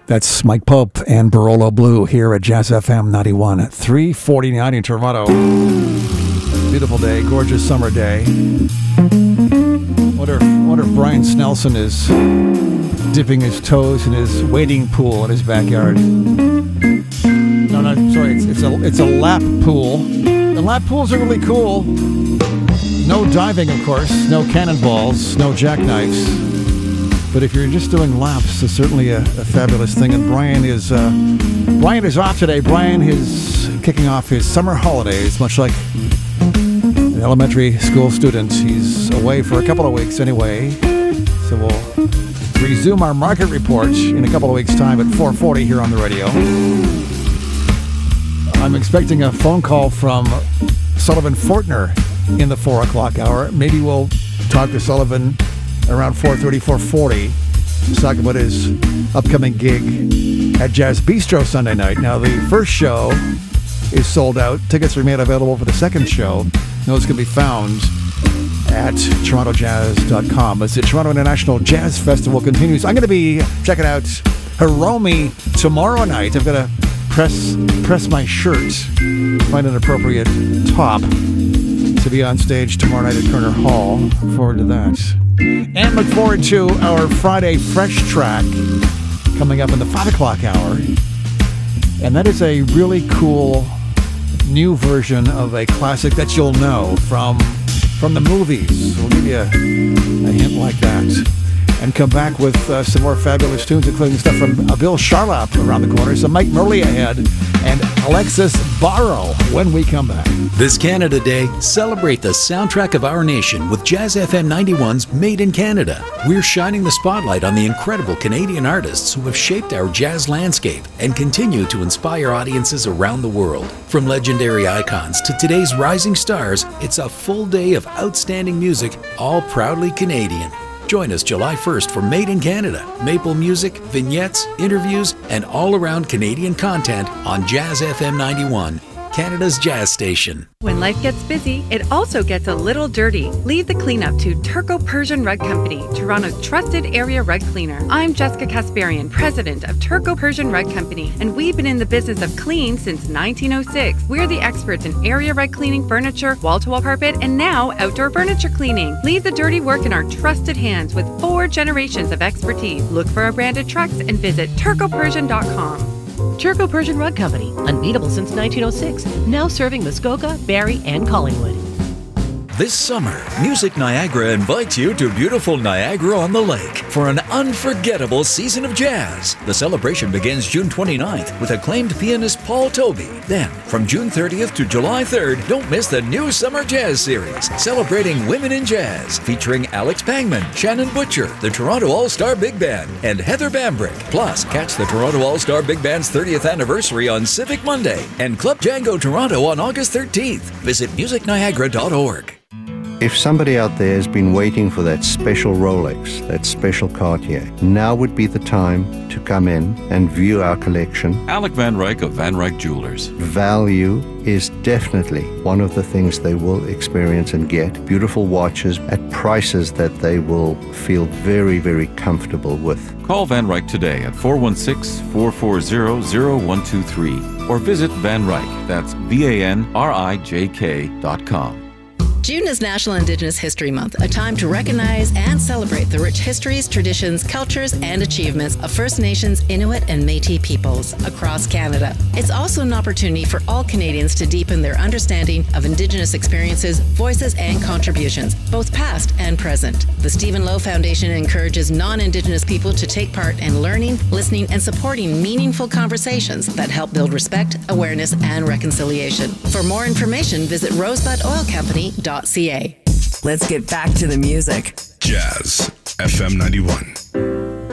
That's Mike Pope and Barolo Blue here at Jazz FM 91 at 3:49 in Toronto. Beautiful day, gorgeous summer day. Wonder if Brian Snelson is dipping his toes in his wading pool in his backyard. No, sorry, it's a lap pool. And lap pools are really cool. No diving, of course, no cannonballs, no jackknives. But if you're just doing laps, it's certainly a fabulous thing. And Brian is off today. Brian is kicking off his summer holidays, much like an elementary school student. He's away for a couple of weeks anyway. So we'll resume our market report in a couple of weeks' time at 4:40 here on the radio. I'm expecting a phone call from Sullivan Fortner in the 4 o'clock hour. Maybe we'll talk to Sullivan around 4:30, 4:40 to talk about his upcoming gig at Jazz Bistro Sunday night. Now, the first show is sold out. Tickets remain available for the second show. Those can be found at torontojazz.com as the Toronto International Jazz Festival continues. I'm going to be checking out Hiromi tomorrow night. I've got to press my shirt, find an appropriate top to be on stage tomorrow night at Turner Hall. Look forward to that. And look forward to our Friday Fresh Track coming up in the 5 o'clock hour. And that is a really cool new version of a classic that you'll know from the movies. We'll give you a hint like that. And come back with some more fabulous tunes, including stuff from Bill Charlap around the corner, some Mike Murley ahead, and Alexis Barrow when we come back. This Canada Day, celebrate the soundtrack of our nation with Jazz FM 91's Made in Canada. We're shining the spotlight on the incredible Canadian artists who have shaped our jazz landscape and continue to inspire audiences around the world. From legendary icons to today's rising stars, it's a full day of outstanding music, all proudly Canadian. Join us July 1st for Made in Canada, maple music, vignettes, interviews, and all-around Canadian content on Jazz FM 91, Canada's jazz station. When life gets busy, it also gets a little dirty. Leave the cleanup to Turco Persian Rug Company, Toronto's trusted area rug cleaner. I'm Jessica Kasparian, president of Turco Persian Rug Company, and we've been in the business of clean since 1906. We're the experts in area rug cleaning, furniture, wall-to-wall carpet, and now outdoor furniture cleaning. Leave the dirty work in our trusted hands with 4 generations of expertise. Look for our branded trucks and visit turcopersian.com. Turco Persian Rug Company, unbeatable since 1906, now serving Muskoka, Barrie, and Collingwood. This summer, Music Niagara invites you to beautiful Niagara-on-the-Lake for an unforgettable season of jazz. The celebration begins June 29th with acclaimed pianist Paul Toby. Then, from June 30th to July 3rd, don't miss the new Summer Jazz Series, celebrating women in jazz, featuring Alex Pangman, Shannon Butcher, the Toronto All-Star Big Band, and Heather Bambrick. Plus, catch the Toronto All-Star Big Band's 30th anniversary on Civic Monday and Club Django Toronto on August 13th. Visit musicniagara.org. If somebody out there has been waiting for that special Rolex, that special Cartier, now would be the time to come in and view our collection. Alec Van Ryk of Van Ryk Jewelers. Value is definitely one of the things they will experience and get. Beautiful watches at prices that they will feel very, very comfortable with. Call Van Ryk today at 416-440-0123 or visit Van Ryk, that's VANRIJK.com. June is National Indigenous History Month, a time to recognize and celebrate the rich histories, traditions, cultures, and achievements of First Nations, Inuit, and Métis peoples across Canada. It's also an opportunity for all Canadians to deepen their understanding of Indigenous experiences, voices, and contributions, both past and present. The Stephen Lowe Foundation encourages non-Indigenous people to take part in learning, listening, and supporting meaningful conversations that help build respect, awareness, and reconciliation. For more information, visit rosebudoilcompany.ca. Let's get back to the music. Jazz FM 91.